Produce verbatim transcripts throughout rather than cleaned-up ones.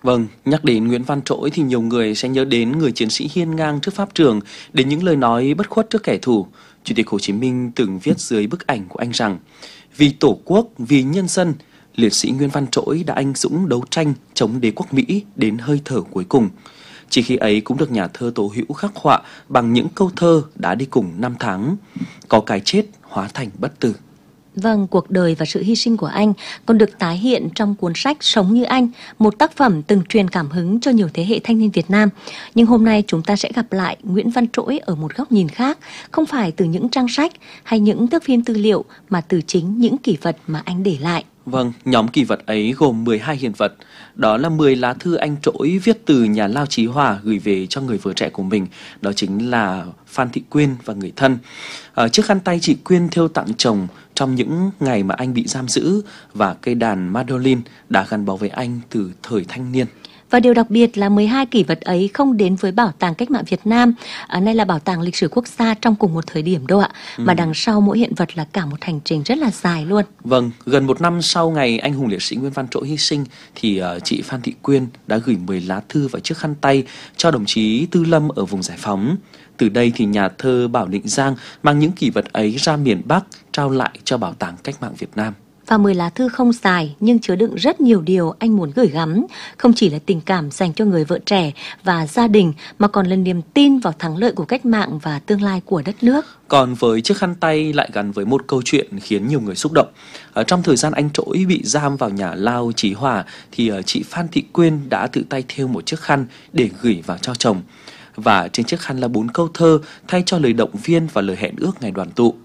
Vâng, nhắc đến Nguyễn Văn Trỗi thì nhiều người sẽ nhớ đến người chiến sĩ hiên ngang trước pháp trường, đến những lời nói bất khuất trước kẻ thù. Chủ tịch Hồ Chí Minh từng viết dưới bức ảnh của anh rằng: vì Tổ quốc, vì nhân dân, liệt sĩ Nguyễn Văn Trỗi đã anh dũng đấu tranh chống đế quốc Mỹ đến hơi thở cuối cùng. Chỉ khi ấy cũng được nhà thơ Tố Hữu khắc họa bằng những câu thơ đã đi cùng năm tháng: có cái chết hóa thành bất tử. Vâng, cuộc đời và sự hy sinh của anh còn được tái hiện trong cuốn sách Sống như anh, một tác phẩm từng truyền cảm hứng cho nhiều thế hệ thanh niên Việt Nam. Nhưng hôm nay chúng ta sẽ gặp lại Nguyễn Văn Trỗi ở một góc nhìn khác, không phải từ những trang sách hay những thước phim tư liệu mà từ chính những kỷ vật mà anh để lại. Vâng, nhóm kỷ vật ấy gồm mười hai hiện vật. Đó là mười lá thư anh Trỗi viết từ nhà Lao Chí Hòa gửi về cho người vợ trẻ của mình, đó chính là Phan Thị Quyên và người thân. À, chiếc khăn tay chị Quyên thêu tặng chồng trong những ngày mà anh bị giam giữ, và cây đàn mandolin đã gắn bó với anh từ thời thanh niên. Và điều đặc biệt là mười hai kỷ vật ấy không đến với Bảo tàng Cách mạng Việt Nam, à, nay là Bảo tàng Lịch sử Quốc gia trong cùng một thời điểm đâu ạ. Ừ. Mà đằng sau mỗi hiện vật là cả một hành trình rất là dài luôn. Vâng, gần một năm sau ngày anh hùng liệt sĩ Nguyễn Văn Trỗi hy sinh thì uh, chị Phan Thị Quyên đã gửi mười lá thư và chiếc khăn tay cho đồng chí Tư Lâm ở vùng Giải phóng. Từ đây thì nhà thơ Bảo Định Giang mang những kỷ vật ấy ra miền Bắc trao lại cho Bảo tàng Cách mạng Việt Nam. Và mười lá thư không dài nhưng chứa đựng rất nhiều điều anh muốn gửi gắm. Không chỉ là tình cảm dành cho người vợ trẻ và gia đình, mà còn là niềm tin vào thắng lợi của cách mạng và tương lai của đất nước. Còn với chiếc khăn tay lại gắn với một câu chuyện khiến nhiều người xúc động. Ở trong thời gian anh Trỗi bị giam vào nhà Lao Chí Hòa thì chị Phan Thị Quyên đã tự tay thêu một chiếc khăn để gửi vào cho chồng. Và trên chiếc khăn là bốn câu thơ thay cho lời động viên và lời hẹn ước ngày đoàn tụ.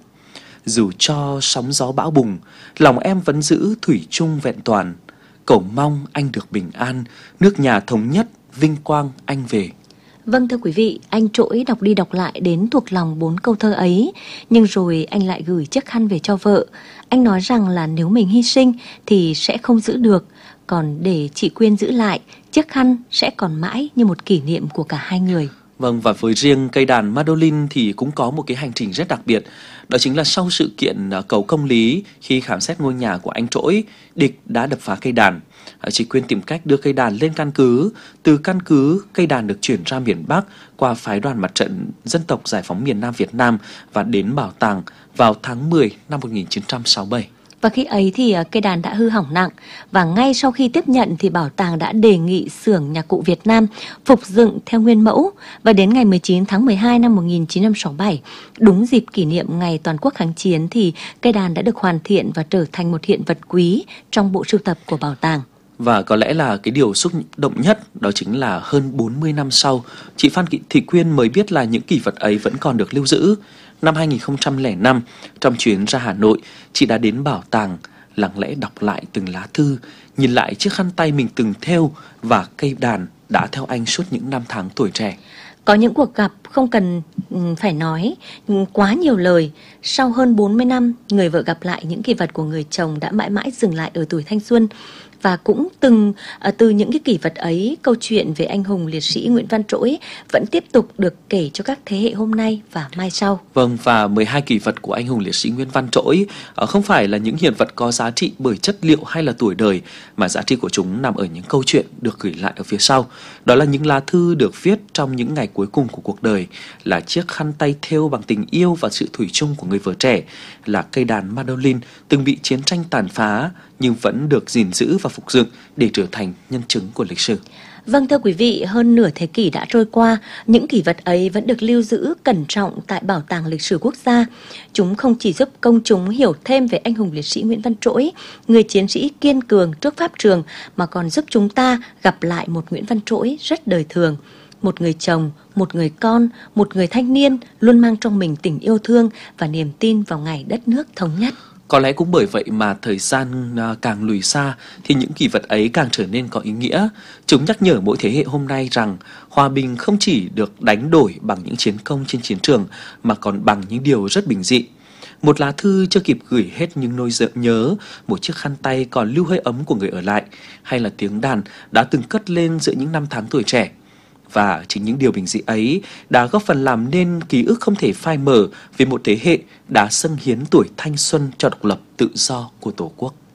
Dù cho sóng gió bão bùng, lòng em vẫn giữ thủy chung vẹn toàn. Cầu mong anh được bình an, nước nhà thống nhất, vinh quang anh về. Vâng thưa quý vị, anh Trỗi đọc đi đọc lại đến thuộc lòng bốn câu thơ ấy. Nhưng rồi anh lại gửi chiếc khăn về cho vợ. Anh nói rằng là nếu mình hy sinh thì sẽ không giữ được. Còn để chị Quyên giữ lại, chiếc khăn sẽ còn mãi như một kỷ niệm của cả hai người. Vâng, và với riêng cây đàn mandolin thì cũng có một cái hành trình rất đặc biệt. Đó chính là sau sự kiện cầu công lý, khi khám xét ngôi nhà của anh Trỗi, địch đã đập phá cây đàn. Chị Quyên tìm cách đưa cây đàn lên căn cứ. Từ căn cứ, cây đàn được chuyển ra miền Bắc qua phái đoàn mặt trận dân tộc giải phóng miền Nam Việt Nam và đến bảo tàng vào tháng mười năm một nghìn chín trăm sáu mươi bảy. Và khi ấy thì cây đàn đã hư hỏng nặng. Và ngay sau khi tiếp nhận thì bảo tàng đã đề nghị xưởng nhạc cụ Việt Nam phục dựng theo nguyên mẫu. Và đến ngày mười chín tháng mười hai năm một nghìn chín trăm sáu mươi bảy, đúng dịp kỷ niệm ngày toàn quốc kháng chiến, thì cây đàn đã được hoàn thiện và trở thành một hiện vật quý trong bộ sưu tập của bảo tàng. Và có lẽ là cái điều xúc động nhất đó chính là hơn bốn mươi năm sau, chị Phan Thị Quyên mới biết là những kỷ vật ấy vẫn còn được lưu giữ. Năm hai nghìn không trăm lẻ năm, trong chuyến ra Hà Nội, chị đã đến bảo tàng, lặng lẽ đọc lại từng lá thư, nhìn lại chiếc khăn tay mình từng thêu và cây đàn đã theo anh suốt những năm tháng tuổi trẻ. Có những cuộc gặp không cần phải nói quá nhiều lời. Sau hơn bốn mươi năm, người vợ gặp lại những kỷ vật của người chồng đã mãi mãi dừng lại ở tuổi thanh xuân. Và cũng từng từ những cái kỷ vật ấy, câu chuyện về anh hùng liệt sĩ Nguyễn Văn Trỗi vẫn tiếp tục được kể cho các thế hệ hôm nay và mai sau. Vâng, và mười hai kỷ vật của anh hùng liệt sĩ Nguyễn Văn Trỗi không phải là những hiện vật có giá trị bởi chất liệu hay là tuổi đời, mà giá trị của chúng nằm ở những câu chuyện được gửi lại ở phía sau. Đó là những lá thư được viết trong những ngày cuối cùng của cuộc đời, là chiếc khăn tay thêu bằng tình yêu và sự thủy chung của người vợ trẻ, là cây đàn mandolin từng bị chiến tranh tàn phá nhưng vẫn được gìn giữ và phục dựng để trở thành nhân chứng của lịch sử. Vâng thưa quý vị, hơn nửa thế kỷ đã trôi qua, những kỷ vật ấy vẫn được lưu giữ cẩn trọng tại Bảo tàng Lịch sử Quốc gia. Chúng không chỉ giúp công chúng hiểu thêm về anh hùng liệt sĩ Nguyễn Văn Trỗi, người chiến sĩ kiên cường trước pháp trường, mà còn giúp chúng ta gặp lại một Nguyễn Văn Trỗi rất đời thường. Một người chồng, một người con, một người thanh niên luôn mang trong mình tình yêu thương và niềm tin vào ngày đất nước thống nhất. Có lẽ cũng bởi vậy mà thời gian càng lùi xa thì những kỷ vật ấy càng trở nên có ý nghĩa. Chúng nhắc nhở mỗi thế hệ hôm nay rằng hòa bình không chỉ được đánh đổi bằng những chiến công trên chiến trường mà còn bằng những điều rất bình dị. Một lá thư chưa kịp gửi hết những nỗi nhớ, một chiếc khăn tay còn lưu hơi ấm của người ở lại, hay là tiếng đàn đã từng cất lên giữa những năm tháng tuổi trẻ. Và chính những điều bình dị ấy đã góp phần làm nên ký ức không thể phai mờ về một thế hệ đã dâng hiến tuổi thanh xuân cho độc lập tự do của Tổ quốc.